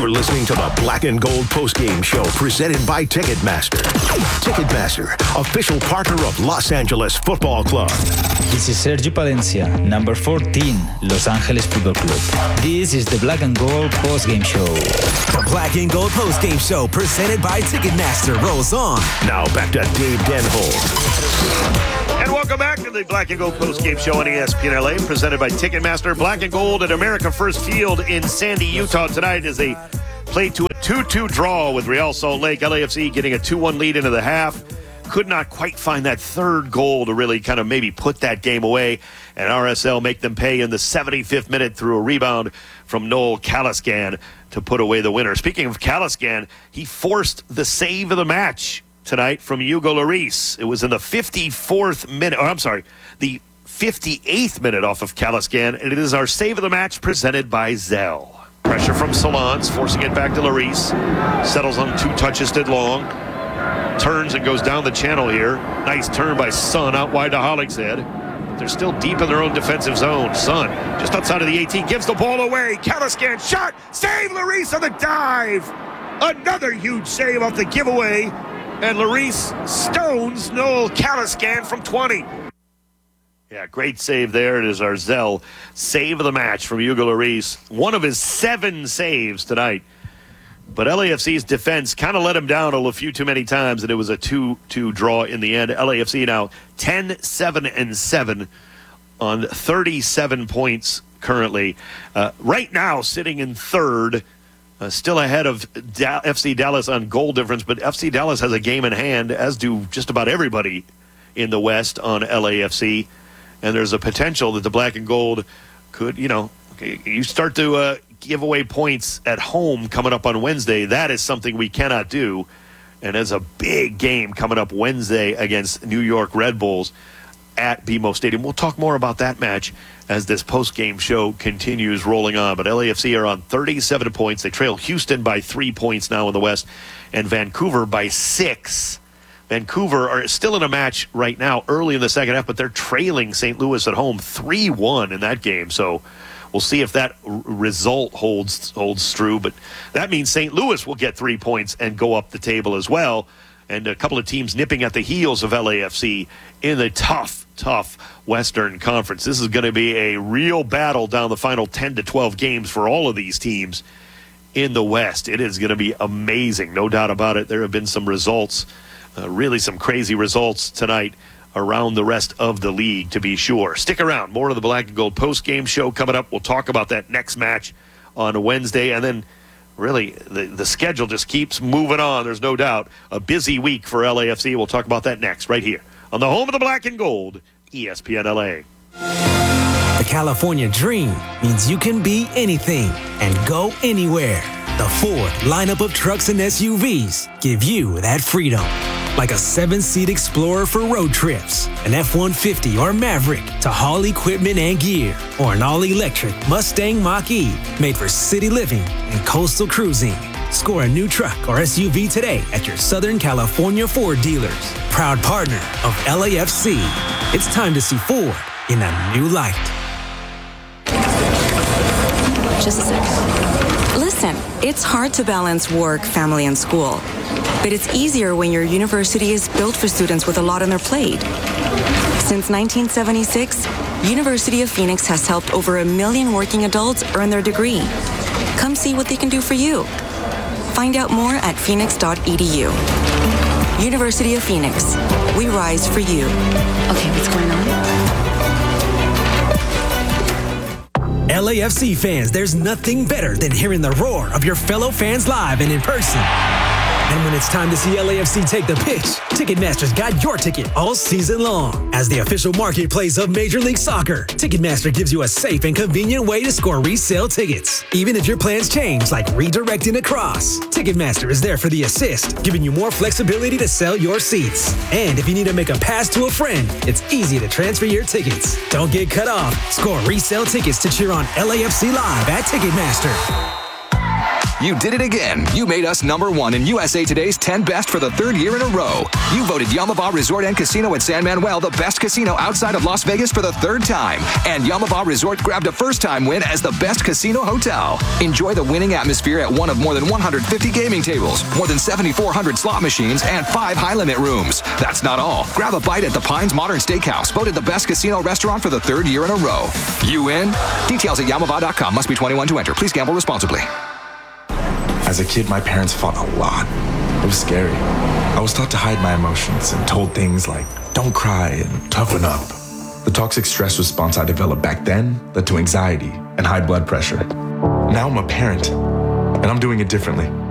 You're listening to the Black and Gold postgame show presented by Ticketmaster. Ticketmaster, official partner of Los Angeles Football Club. This is Sergio Palencia, number 14, Los Angeles Football Club. This is the Black and Gold postgame show. The Black and Gold postgame show presented by Ticketmaster rolls on. Now back to Dave Denholm. And welcome back to the Black and Gold postgame show on ESPN LA, presented by Ticketmaster. Black and Gold at America First Field in Sandy, Utah tonight as they play to a 2-2 draw with Real Salt Lake. LAFC getting a 2-1 lead into the half. Could not quite find that third goal to really kind of maybe put that game away. And RSL make them pay in the 75th minute through a rebound from Noel Caliscan to put away the winner. Speaking of Caliscan, he forced the save of the match tonight from Hugo Lloris. It was in the 54th minute, the 58th minute off of Caliscan, and it is our save of the match presented by Zell. Pressure from Solans, forcing it back to Lloris. Settles on 2 touches did long. Turns and goes down the channel here. Nice turn by Son out wide to Hollingshead. They're still deep in their own defensive zone. Son, just outside of the 18, gives the ball away. Caliscan shot, save Lloris on the dive. Another huge save off the giveaway. And Lloris stones Noel Caliscan from 20. Yeah, great save there. It is our Zell save of the match from Hugo Lloris. One of his 7 saves tonight. But LAFC's defense kind of let him down a few too many times, and it was a 2-2 draw in the end. LAFC now 10-7-7 on 37 points currently. Right now sitting in third. Still ahead of FC Dallas on goal difference, but FC Dallas has a game in hand, as do just about everybody in the West on LAFC. And there's a potential that the Black and Gold could, you start to give away points at home coming up on Wednesday. That is something we cannot do. And there's a big game coming up Wednesday against New York Red Bulls at BMO Stadium. We'll talk more about that match as this post-game show continues rolling on. But LAFC are on 37 points. They trail Houston by 3 points now in the West, and Vancouver by 6. Vancouver are still in a match right now early in the second half, but they're trailing St. Louis at home 3-1 in that game. So we'll see if that result holds true. But that means St. Louis will get 3 points and go up the table as well. And a couple of teams nipping at the heels of LAFC in the tough Western Conference. This is going to be a real battle down the final 10 to 12 games for all of these teams in the West. It is going to be amazing, no doubt about it. There have been some results, really some crazy results tonight around the rest of the league, to be sure. Stick around. More of the Black and Gold post-game show coming up. We'll talk about that next match on Wednesday, and then really, the schedule just keeps moving on. There's no doubt. A busy week for LAFC. We'll talk about that next, right here on the home of the Black and Gold, ESPN LA. The California dream means you can be anything and go anywhere. The Ford lineup of trucks and SUVs give you that freedom. Like a 7-seat Explorer for road trips, an F-150 or Maverick to haul equipment and gear, or an all-electric Mustang Mach-E made for city living and coastal cruising. Score a new truck or SUV today at your Southern California Ford dealers. Proud partner of LAFC. It's time to see Ford in a new light. Just a sec. Listen, it's hard to balance work, family, and school. But it's easier when your university is built for students with a lot on their plate. Since 1976, University of Phoenix has helped over 1 million working adults earn their degree. Come see what they can do for you. Find out more at phoenix.edu. University of Phoenix. We rise for you. Okay, what's going on? LAFC fans, there's nothing better than hearing the roar of your fellow fans live and in person. And when it's time to see LAFC take the pitch, Ticketmaster's got your ticket all season long. As the official marketplace of Major League Soccer, Ticketmaster gives you a safe and convenient way to score resale tickets. Even if your plans change, like redirecting across, Ticketmaster is there for the assist, giving you more flexibility to sell your seats. And if you need to make a pass to a friend, it's easy to transfer your tickets. Don't get cut off. Score resale tickets to cheer on LAFC live at Ticketmaster. You did it again. You made us #1 in USA Today's 10 Best for the 3rd year in a row. You voted Yamava Resort and Casino at San Manuel the best casino outside of Las Vegas for the 3rd time. And Yamava Resort grabbed a first-time win as the best casino hotel. Enjoy the winning atmosphere at one of more than 150 gaming tables, more than 7,400 slot machines, and 5 high-limit rooms. That's not all. Grab a bite at the Pines Modern Steakhouse, voted the best casino restaurant for the 3rd year in a row. You in? Details at Yamava.com. Must be 21 to enter. Please gamble responsibly. As a kid, my parents fought a lot. It was scary. I was taught to hide my emotions and told things like, don't cry and toughen up. The toxic stress response I developed back then led to anxiety and high blood pressure. Now I'm a parent, and I'm doing it differently.